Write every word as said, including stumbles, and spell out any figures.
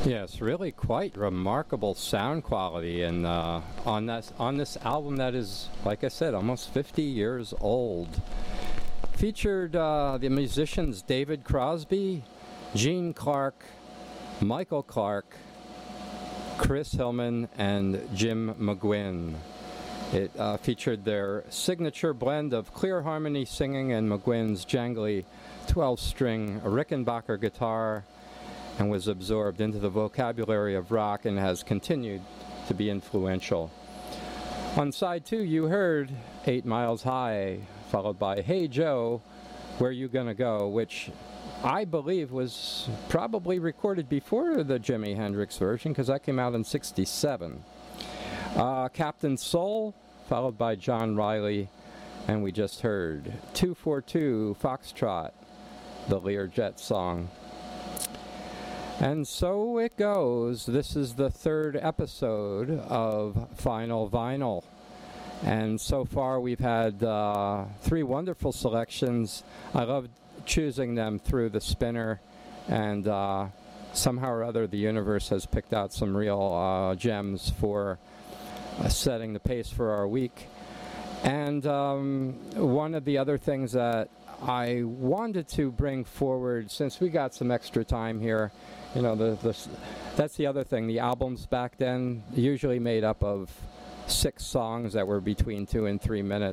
Yes, really quite remarkable sound quality, and uh, on this on this album that is, like I said, almost fifty years old. Featured uh, the musicians David Crosby, Gene Clark, Michael Clark, Chris Hillman, and Jim McGuinn. It uh, featured their signature blend of clear harmony singing and McGuinn's jangly twelve-string Rickenbacker guitar, and was absorbed into the vocabulary of rock and has continued to be influential. On side two, you heard Eight Miles High, followed by Hey Joe, Where You Gonna Go, which I believe was probably recorded before the Jimi Hendrix version, because that came out in sixty-seven. Uh, Captain Soul, followed by John Riley, and we just heard two forty-two Foxtrot, the Learjet song. And so it goes. This is the third episode of Final Vinyl. And so far we've had uh, three wonderful selections. I love choosing them through the spinner, and uh, somehow or other the universe has picked out some real uh, gems for uh, setting the pace for our week. And um, one of the other things that I wanted to bring forward, since we got some extra time here, you know, the, the, that's the other thing. The albums back then usually made up of six songs that were between two and three minutes.